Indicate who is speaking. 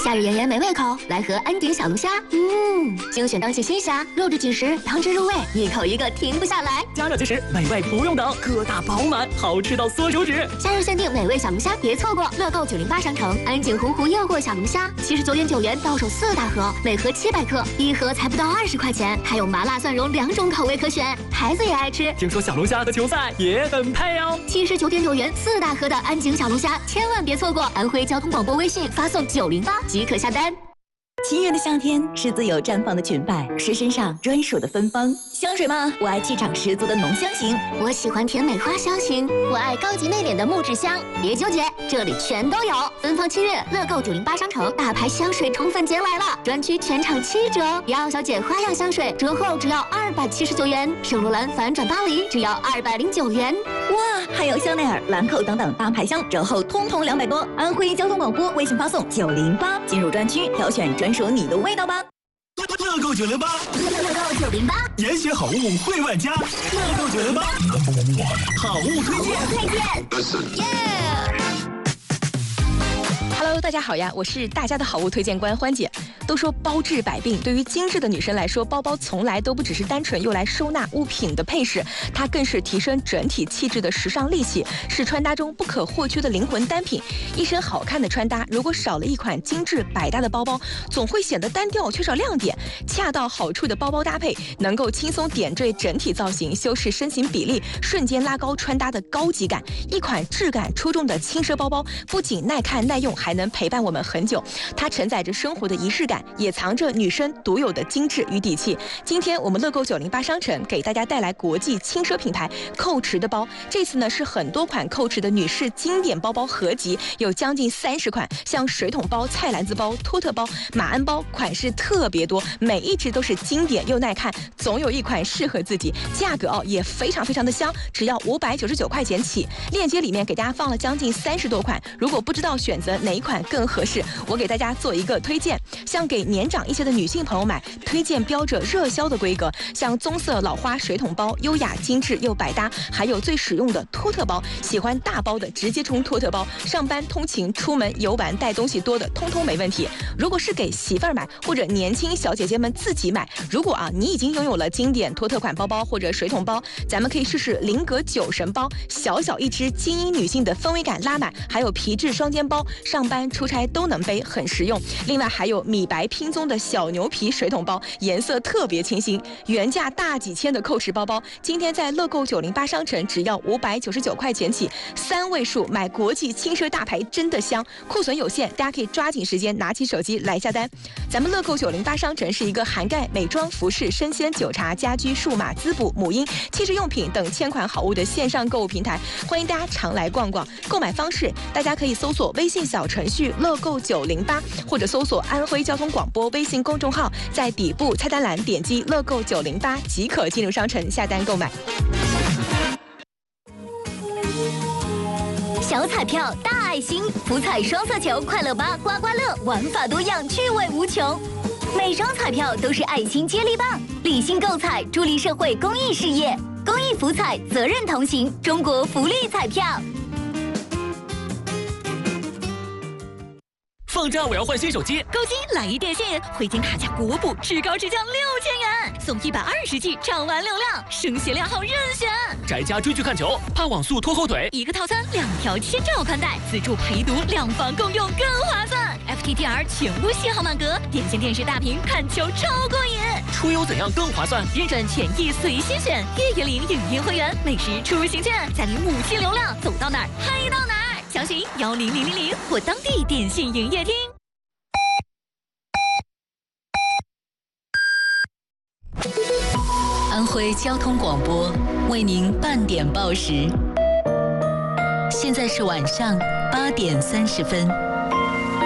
Speaker 1: 夏日炎炎没胃口，来盒安鼎小龙虾。精选当季新虾，肉质紧实，汤汁入味，一口一个停不下来。
Speaker 2: 加热即食，美味不用等，个大饱满，好吃到缩手指。
Speaker 1: 夏日限定美味小龙虾，别错过！乐购908商城，安鼎洪湖诱惑小龙虾，79.9元到手4大盒，每盒700克，一盒才不到20块钱，还有麻辣蒜蓉2种口味可选，孩子也爱吃。
Speaker 2: 听说小龙虾和球赛也很配哦。
Speaker 1: 79.9元4大盒的安鼎小龙虾，千万别错过！安徽交通广播微信发送908即可下单。
Speaker 3: 清远的夏天是自由绽放的裙摆，是身上专属的芬芳。香水吗？我爱气场十足的浓香型。
Speaker 1: 我喜欢甜美花香型。我爱高级内敛的木质香。别纠结，这里全都有。芬芳7月，乐购908商城，大牌香水宠粉节来了，专区全场7折。瑶小姐花样香水折后只要279元，圣罗兰反转巴黎只要209元。
Speaker 3: 哇，还有香奈儿、兰蔻等等大牌香折后通通200多。安徽交通广播微信发送908，进入专区挑选专属你的味道吧。
Speaker 4: 乐购908，
Speaker 1: 乐购908，
Speaker 4: 严选好物惠万家。乐购908，好物推荐。
Speaker 5: Hello， 大家好呀，我是大家的好物推荐官欢姐。都说包治百病，对于精致的女生来说，包包从来都不只是单纯用来收纳物品的配饰，它更是提升整体气质的时尚利器，是穿搭中不可或缺的灵魂单品。一身好看的穿搭，如果少了一款精致百搭的包包，总会显得单调，缺少亮点。恰到好处的包包搭配，能够轻松点缀整体造型，修饰身形比例，瞬间拉高穿搭的高级感。一款质感出众的轻奢包包，不仅耐看耐用，还能陪伴我们很久。它承载着生活的仪式感，也藏着女生独有的精致与底气。今天我们乐购908商城给大家带来国际轻奢品牌蔻驰的包，这次呢是很多款蔻驰的女士经典包包合集，有将近30款，像水桶包、菜篮子包、托特包、马鞍包，款式特别多，每一只都是经典又耐看，总有一款适合自己。价格也非常的香，只要599块钱起。链接里面给大家放了将近30多款，如果不知道选择哪一款更合适，我给大家做一个推荐。像给年长一些的女性朋友买，推荐标着热销的规格，像棕色老花水桶包，优雅精致又百搭，还有最实用的托特包，喜欢大包的直接冲托特包，上班通勤出门游玩带东西多的通通没问题。如果是给媳妇儿买或者年轻小姐姐们自己买，如果你已经拥有了经典托特款包包或者水桶包，咱们可以试试菱格9神包，小小一只，精英女性的氛围感拉满，还有皮质双肩包，上班出差都能背，很实用。另外还有米白拼棕的小牛皮水桶包，颜色特别清新，原价大几千的蔻驰包包，今天在乐购908商城只要599块钱起，3位数买国际轻奢大牌真的香，库存有限，大家可以抓紧时间拿起手机来下单。咱们乐购908商城是一个涵盖美妆、服饰、生鲜、酒茶、家居、数码、滋补、母婴、汽车用品等千款好物的线上购物平台，欢迎大家常来逛逛。购买方式，大家可以搜索微信小程序乐购908，或者搜索安徽交通广播微信公众号，在底部菜单栏点击乐购908即可进入商城下单购买。
Speaker 1: 小彩票大爱心，福彩双色球快乐8刮刮乐，玩法多样，趣味无穷。每张彩票都是爱心接力棒，理性购彩，助力社会公益事业。公益福彩，责任同行，中国福利彩票。
Speaker 2: 放假我要换新手机，
Speaker 6: 购机来一电信，回金卡价国补，至高至降6000元，送120G 畅玩流量，生写量号任选。
Speaker 2: 宅家追剧看球，怕网速拖后腿，
Speaker 6: 一个套餐2条千兆宽带，自助陪读，2房共用更划算。FTTR 全屋信号满格，点线电视大屏看球超过瘾。
Speaker 2: 出游怎样更划算？
Speaker 6: 日转权益随心选，月月领影音会员，每时出行券，再领母亲流量，走到哪儿嗨到哪儿。详询10000或当地电信营业厅。
Speaker 7: 安徽交通广播为您半点报时，现在是晚上8点30分。